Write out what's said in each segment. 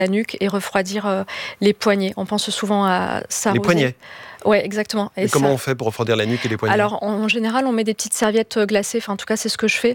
la nuque et refroidir les poignets. On pense souvent à s'arroser. Les poignets. Oui, exactement. Et comment on fait pour refroidir la nuque et les poignets? Alors, en général, on met des petites serviettes glacées. Enfin, en tout cas, c'est ce que je fais.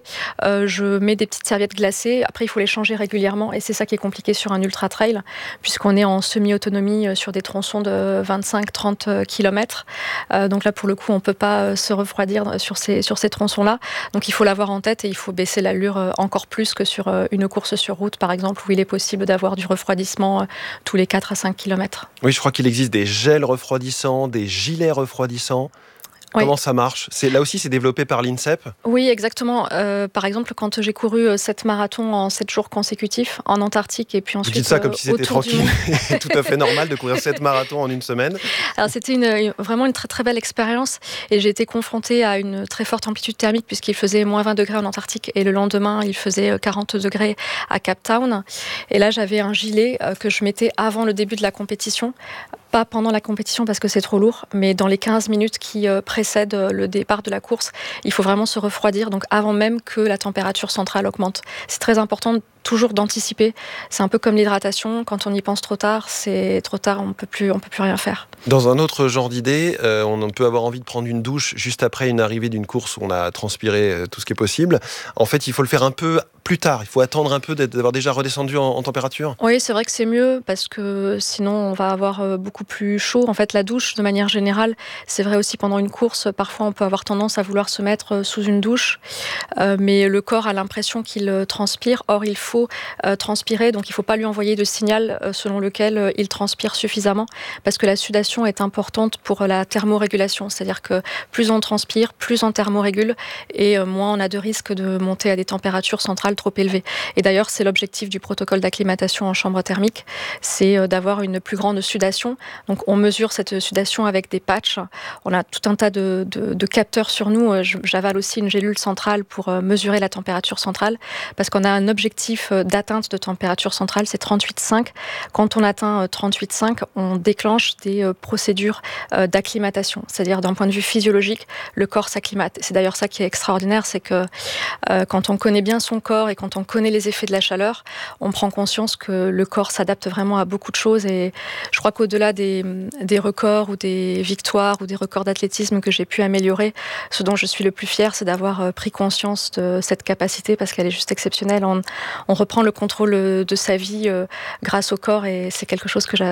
Je mets des petites serviettes glacées. Après, il faut les changer régulièrement. Et c'est ça qui est compliqué sur un ultra-trail, puisqu'on est en semi-autonomie sur des tronçons de 25-30 km. Donc là, pour le coup, on ne peut pas se refroidir sur ces tronçons-là. Donc, il faut l'avoir en tête et il faut baisser l'allure encore plus que sur une course sur route, par exemple, où il est possible d'avoir du refroidissement tous les 4 à 5 km. Oui, je crois qu'il existe des gels refroidissants, des gilets refroidissants. Oui. Comment ça marche? Là aussi, c'est développé par l'INSEP? Oui, exactement. Par exemple, quand j'ai couru 7 marathons en 7 jours consécutifs en Antarctique et puis ensuite Vous dites ça comme si c'était autour du tranquille monde. et tout à fait normal de courir 7 marathons en une semaine. Alors, c'était vraiment une très très belle expérience et j'ai été confrontée à une très forte amplitude thermique puisqu'il faisait moins 20 degrés en Antarctique et le lendemain, il faisait 40 degrés à Cape Town. Et là, j'avais un gilet que je mettais avant le début de la compétition. Pas pendant la compétition parce que c'est trop lourd, mais dans les 15 minutes qui précèdent le départ de la course, il faut vraiment se refroidir, donc avant même que la température centrale augmente. C'est très important toujours d'anticiper. C'est un peu comme l'hydratation, quand on y pense trop tard, c'est trop tard, on peut plus rien faire. Dans un autre genre d'idée, on peut avoir envie de prendre une douche juste après une arrivée d'une course où on a transpiré tout ce qui est possible. En fait, il faut le faire un peu plus tard. Il faut attendre un peu d'avoir déjà redescendu en température. Oui, c'est vrai que c'est mieux parce que sinon on va avoir beaucoup plus chaud. En fait, la douche, de manière générale, c'est vrai aussi pendant une course. Parfois, on peut avoir tendance à vouloir se mettre sous une douche, mais le corps a l'impression qu'il transpire. Or, il faut transpirer, donc il ne faut pas lui envoyer de signal selon lequel il transpire suffisamment, parce que la sudation est importante pour la thermorégulation. C'est-à-dire que plus on transpire, plus on thermorégule, et moins on a de risque de monter à des températures centrales trop élevées. Et d'ailleurs, c'est l'objectif du protocole d'acclimatation en chambre thermique, c'est d'avoir une plus grande sudation. Donc on mesure cette sudation avec des patchs. On a tout un tas de capteurs sur nous. J'avale aussi une gélule centrale pour mesurer la température centrale, parce qu'on a un objectif d'atteinte de température centrale, c'est 38,5. Quand on atteint 38,5, on déclenche des procédures d'acclimatation. C'est-à-dire, d'un point de vue physiologique, le corps s'acclimate. C'est d'ailleurs ça qui est extraordinaire, c'est que quand on connaît bien son corps et quand on connaît les effets de la chaleur, on prend conscience que le corps s'adapte vraiment à beaucoup de choses. Et je crois qu'au-delà des records ou des victoires ou des records d'athlétisme que j'ai pu améliorer, ce dont je suis le plus fière, c'est d'avoir pris conscience de cette capacité, parce qu'elle est juste exceptionnelle. On reprend le contrôle de sa vie grâce au corps, et c'est quelque chose que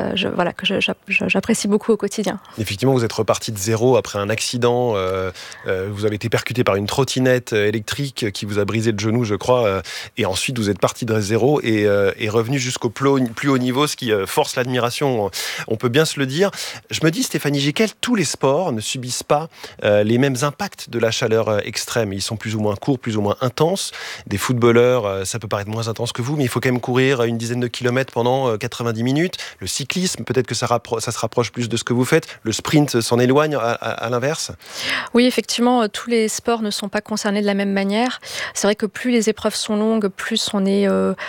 j'apprécie beaucoup au quotidien. Effectivement, vous êtes reparti de zéro après un accident. Vous avez été percuté par une trottinette électrique qui vous a brisé le genou, je crois. Et ensuite, vous êtes parti de zéro et revenu jusqu'au plus haut niveau, ce qui force l'admiration, on peut bien se le dire. Je me dis, Stéphanie Gicquel, tous les sports ne subissent pas les mêmes impacts de la chaleur extrême. Ils sont plus ou moins courts, plus ou moins intenses. Des footballeurs, ça peut paraître moins intense que vous, mais il faut quand même courir une dizaine de kilomètres pendant 90 minutes. Le cyclisme, peut-être que ça se rapproche plus de ce que vous faites. Le sprint s'en éloigne à l'inverse. Oui, effectivement, tous les sports ne sont pas concernés de la même manière. C'est vrai que plus les épreuves sont longues, plus on est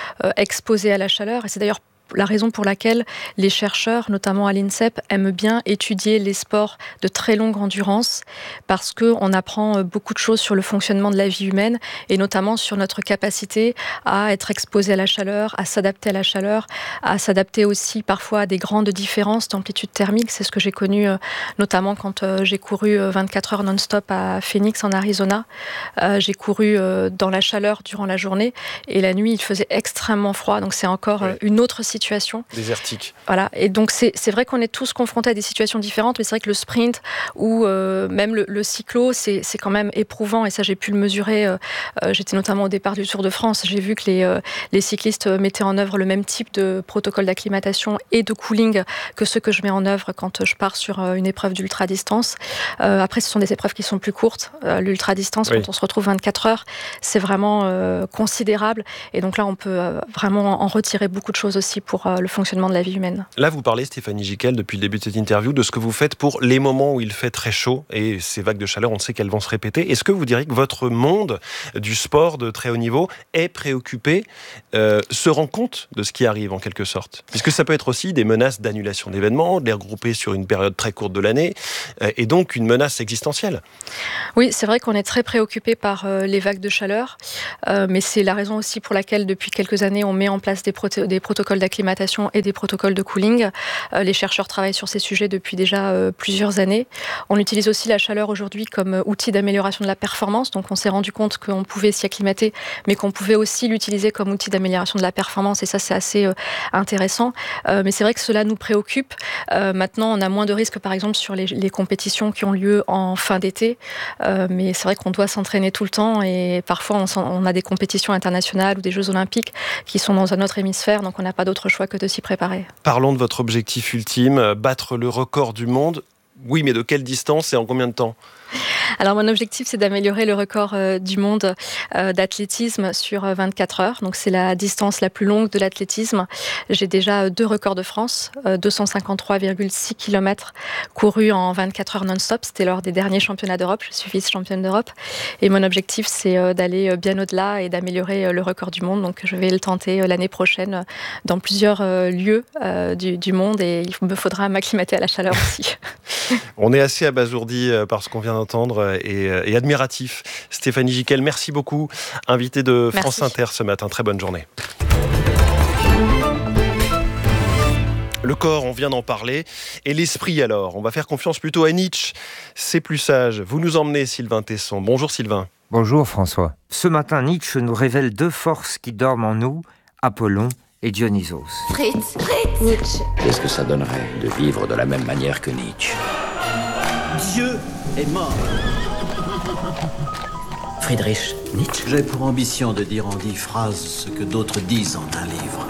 exposé à la chaleur. Et c'est d'ailleurs la raison pour laquelle les chercheurs, notamment à l'INSEP, aiment bien étudier les sports de très longue endurance, parce qu'on apprend beaucoup de choses sur le fonctionnement de la vie humaine, et notamment sur notre capacité à être exposé à la chaleur, à s'adapter à la chaleur, à s'adapter aussi parfois à des grandes différences d'amplitude thermique. C'est ce que j'ai connu notamment quand j'ai couru 24 heures non-stop à Phoenix en Arizona. J'ai couru dans la chaleur durant la journée, et la nuit il faisait extrêmement froid, donc c'est encore une autre situation. Désertique. Voilà, et donc c'est vrai qu'on est tous confrontés à des situations différentes, mais c'est vrai que le sprint ou même le cyclo, c'est quand même éprouvant, et ça j'ai pu le mesurer. J'étais notamment au départ du Tour de France, j'ai vu que les cyclistes mettaient en œuvre le même type de protocole d'acclimatation et de cooling que ceux que je mets en œuvre quand je pars sur une épreuve d'ultra-distance. Après, ce sont des épreuves qui sont plus courtes. L'ultra-distance, quand on se retrouve 24 heures, c'est vraiment considérable, et donc là on peut vraiment en retirer beaucoup de choses aussi pour le fonctionnement de la vie humaine. Là, vous parlez, Stéphanie Gicquel, depuis le début de cette interview, de ce que vous faites pour les moments où il fait très chaud, et ces vagues de chaleur, on sait qu'elles vont se répéter. Est-ce que vous diriez que votre monde du sport de très haut niveau est préoccupé, se rend compte de ce qui arrive en quelque sorte? Puisque ça peut être aussi des menaces d'annulation d'événements, de les regrouper sur une période très courte de l'année, et donc une menace existentielle. Oui, c'est vrai qu'on est très préoccupé par les vagues de chaleur, mais c'est la raison aussi pour laquelle depuis quelques années on met en place des protocoles d'acclimatation d'acclimatation et des protocoles de cooling. Les chercheurs travaillent sur ces sujets depuis déjà plusieurs années. On utilise aussi la chaleur aujourd'hui comme outil d'amélioration de la performance. Donc on s'est rendu compte qu'on pouvait s'y acclimater, mais qu'on pouvait aussi l'utiliser comme outil d'amélioration de la performance. Et ça, c'est assez intéressant. Mais c'est vrai que cela nous préoccupe. Maintenant, on a moins de risques, par exemple, sur les compétitions qui ont lieu en fin d'été. Mais c'est vrai qu'on doit s'entraîner tout le temps. Et parfois, on a des compétitions internationales ou des Jeux olympiques qui sont dans un autre hémisphère. Donc on n'a pas d'autre choix que de s'y préparer. Parlons de votre objectif ultime, battre le record du monde. Oui, mais de quelle distance et en combien de temps ? Alors mon objectif, c'est d'améliorer le record du monde d'athlétisme sur 24 heures. Donc c'est la distance la plus longue de l'athlétisme. J'ai déjà 2 records de France, 253,6 km courus en 24 heures non-stop. C'était lors des derniers championnats d'Europe. Je suis vice-championne d'Europe. Et mon objectif, c'est d'aller bien au-delà et d'améliorer le record du monde. Donc je vais le tenter l'année prochaine dans plusieurs lieux du monde. Et il me faudra m'acclimater à la chaleur aussi. On est assez abasourdi par ce qu'on vient d'entendre et admiratif. Stéphanie Jiquel, merci beaucoup. Invitée de France Inter ce matin. Très bonne journée. Le corps, on vient d'en parler. Et l'esprit alors ? On va faire confiance plutôt à Nietzsche. C'est plus sage. Vous nous emmenez, Sylvain Tesson. Bonjour Sylvain. Bonjour François. Ce matin, Nietzsche nous révèle 2 forces qui dorment en nous, Apollon et Dionysos. Fritz, Nietzsche. Qu'est-ce que ça donnerait de vivre de la même manière que Nietzsche ? Dieu est mort. Friedrich Nietzsche. J'ai pour ambition de dire en 10 phrases ce que d'autres disent en un livre.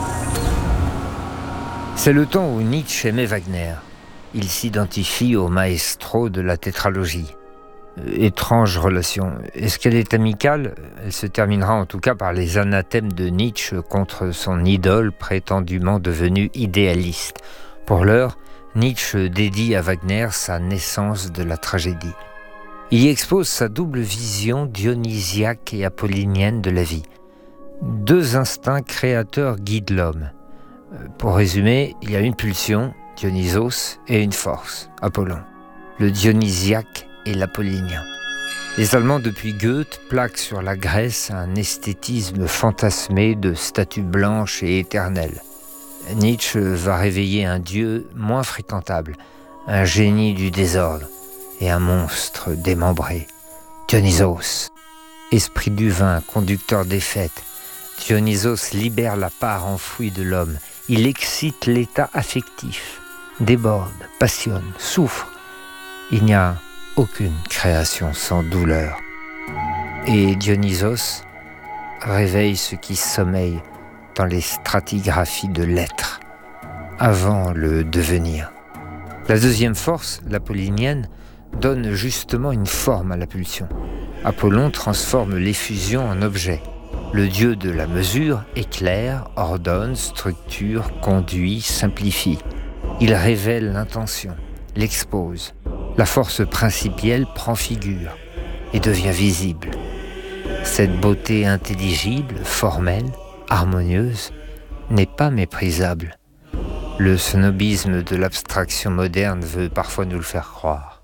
C'est le temps où Nietzsche aimait Wagner. Il s'identifie au maestro de la tétralogie. Étrange relation. Est-ce qu'elle est amicale ? Elle se terminera en tout cas par les anathèmes de Nietzsche contre son idole prétendument devenue idéaliste. Pour l'heure, Nietzsche dédie à Wagner sa naissance de la tragédie. Il y expose sa double vision dionysiaque et apollinienne de la vie. 2 instincts créateurs guident l'homme. Pour résumer, il y a une pulsion, Dionysos, et une force, Apollon. Le dionysiaque et l'apollinien. Les Allemands, depuis Goethe, plaquent sur la Grèce un esthétisme fantasmé de statues blanches et éternelles. Nietzsche va réveiller un dieu moins fréquentable, un génie du désordre et un monstre démembré. Dionysos, esprit du vin, conducteur des fêtes. Dionysos libère la part enfouie de l'homme. Il excite l'état affectif, déborde, passionne, souffre. Il n'y a aucune création sans douleur. Et Dionysos réveille ce qui sommeille dans les stratigraphies de l'être, avant le devenir. La deuxième force, l'apollinienne, donne justement une forme à la pulsion. Apollon transforme l'effusion en objet. Le dieu de la mesure éclaire, ordonne, structure, conduit, simplifie. Il révèle l'intention, l'expose. La force principielle prend figure et devient visible. Cette beauté intelligible, formelle, harmonieuse, n'est pas méprisable. Le snobisme de l'abstraction moderne veut parfois nous le faire croire.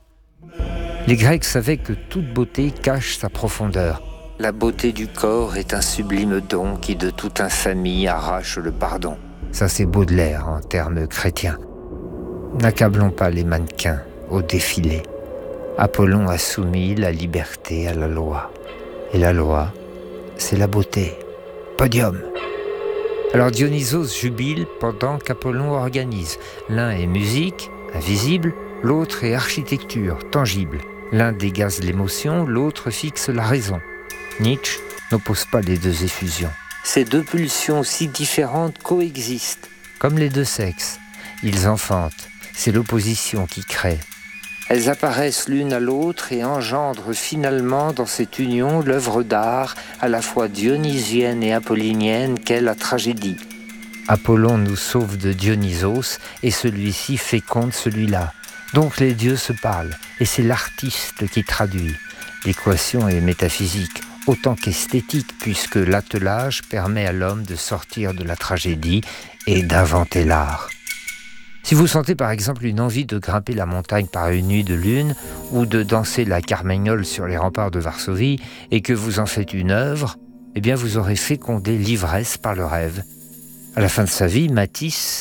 Les Grecs savaient que toute beauté cache sa profondeur. La beauté du corps est un sublime don qui de toute infamie arrache le pardon. Ça c'est Baudelaire en termes chrétiens. N'accablons pas les mannequins au défilé. Apollon a soumis la liberté à la loi. Et la loi, c'est la beauté. Podium. Alors Dionysos jubile pendant qu'Apollon organise. L'un est musique, invisible, l'autre est architecture, tangible. L'un dégaze l'émotion, l'autre fixe la raison. Nietzsche n'oppose pas les 2 effusions. Ces 2 pulsions si différentes coexistent, comme les 2 sexes. Ils enfantent, c'est l'opposition qui crée. Elles apparaissent l'une à l'autre et engendrent finalement dans cette union l'œuvre d'art à la fois dionysienne et apollinienne qu'est la tragédie. Apollon nous sauve de Dionysos et celui-ci féconde celui-là. Donc les dieux se parlent et c'est l'artiste qui traduit. L'équation est métaphysique autant qu'esthétique puisque l'attelage permet à l'homme de sortir de la tragédie et d'inventer l'art. Si vous sentez par exemple une envie de grimper la montagne par une nuit de lune ou de danser la carmagnole sur les remparts de Varsovie et que vous en faites une œuvre, eh bien vous aurez fécondé l'ivresse par le rêve. À la fin de sa vie, Matisse